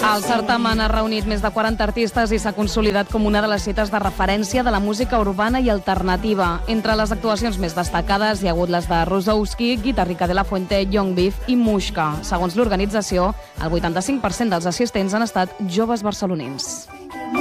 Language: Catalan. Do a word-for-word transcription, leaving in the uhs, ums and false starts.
El certamen ha reunit més de quaranta artistes i s'ha consolidat com una de les cites de referència de la música urbana i alternativa. Entre les actuacions més destacades hi ha hagut les de Rosowski, Guitarrica de la Fuente, Young Beef i Mushka. Segons l'organització, el vuitanta-cinc per cent dels assistents han estat joves barcelonins.